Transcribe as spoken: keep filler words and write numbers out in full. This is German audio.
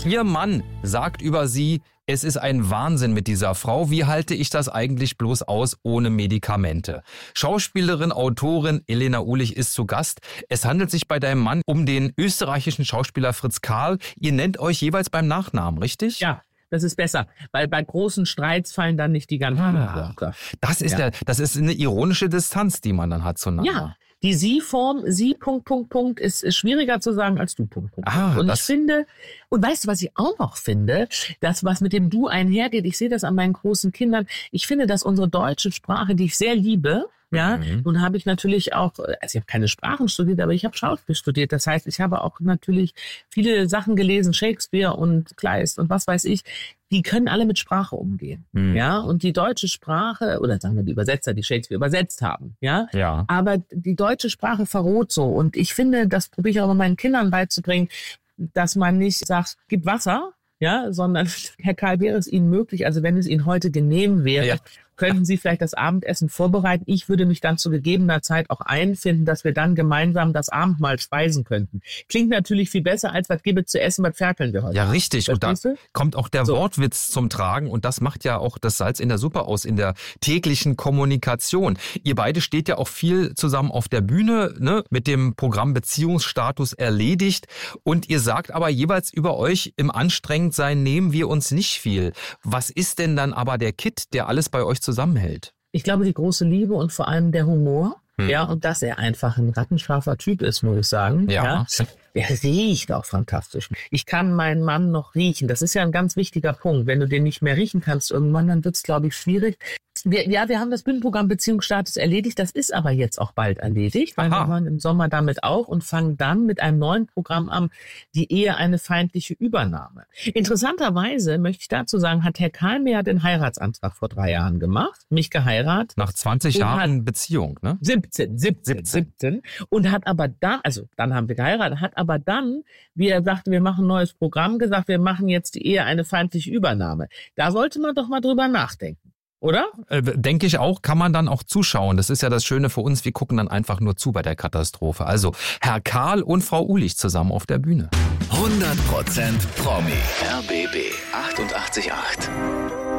Ihr Mann sagt über Sie, es ist ein Wahnsinn mit dieser Frau. Wie halte ich das eigentlich bloß aus ohne Medikamente? Schauspielerin, Autorin Elena Uhlich ist zu Gast. Es handelt sich bei deinem Mann um den österreichischen Schauspieler Fritz Karl. Ihr nennt euch jeweils beim Nachnamen, richtig? Ja. Das ist besser, weil bei großen Streits fallen dann nicht die ganzen ah, Wörter. Das ist, ja. der, das ist eine ironische Distanz, die man dann hat zueinander. Ja, die Sie-Form, Sie, Punkt, Punkt, Punkt, ist, ist schwieriger zu sagen als Du, Punkt, Punkt. Ah, und das ich finde, und weißt du, was ich auch noch finde? Das, was mit dem Du einhergeht, ich sehe das an meinen großen Kindern, ich finde, dass unsere deutsche Sprache, die ich sehr liebe, ja, mhm. nun habe ich natürlich auch, also ich habe keine Sprachen studiert, aber ich habe Schauspiel studiert. Das heißt, ich habe auch natürlich viele Sachen gelesen, Shakespeare und Kleist und was weiß ich. Die können alle mit Sprache umgehen, mhm. ja. Und die deutsche Sprache, oder sagen wir die Übersetzer, die Shakespeare übersetzt haben, ja. ja. Aber die deutsche Sprache verroht so. Und ich finde, das probiere ich auch meinen Kindern beizubringen, dass man nicht sagt, gib Wasser, ja, sondern Herr Karl, wäre es Ihnen möglich, also wenn es Ihnen heute genehm wäre, ja. könnten Sie vielleicht das Abendessen vorbereiten. Ich würde mich dann zu gegebener Zeit auch einfinden, dass wir dann gemeinsam das Abendmahl speisen könnten. Klingt natürlich viel besser, als was gebe zu essen, was ferkeln wir heute. Ja, richtig. Und da du? kommt auch der so. Wortwitz zum Tragen. Und das macht ja auch das Salz in der Suppe aus, in der täglichen Kommunikation. Ihr beide steht ja auch viel zusammen auf der Bühne, ne, mit dem Programm Beziehungsstatus erledigt. Und ihr sagt aber jeweils über euch, im Anstrengendsein nehmen wir uns nicht viel. Was ist denn dann aber der Kitt, der alles bei euch zusammenhält? Ich glaube, die große Liebe und vor allem der Humor. Hm. Ja, und dass er einfach ein rattenscharfer Typ ist, muss ich sagen. Ja. ja. Der riecht auch fantastisch. Ich kann meinen Mann noch riechen. Das ist ja ein ganz wichtiger Punkt. Wenn du den nicht mehr riechen kannst irgendwann, dann wird es, glaube ich, schwierig. Wir, ja, wir haben das Bühnenprogramm Beziehungsstatus erledigt. Das ist aber jetzt auch bald erledigt, weil Aha. wir waren im Sommer damit auch und fangen dann mit einem neuen Programm an, die Ehe eine feindliche Übernahme. Interessanterweise, möchte ich dazu sagen, hat Herr Karl den Heiratsantrag vor drei Jahren gemacht, mich geheiratet. Nach zwanzig Jahren Beziehung, ne? siebzehn, siebzehn, siebzehn. Und hat aber dann, also dann haben wir geheiratet, hat aber dann, wie er sagte, wir machen ein neues Programm, gesagt, wir machen jetzt die Ehe eine feindliche Übernahme. Da sollte man doch mal drüber nachdenken. Oder? Äh, denke ich auch, kann man dann auch zuschauen. Das ist ja das Schöne für uns, wir gucken dann einfach nur zu bei der Katastrophe. Also Herr Karl und Frau Uhlich zusammen auf der Bühne. hundert Prozent Promi. R B B achtundachtzig Komma acht.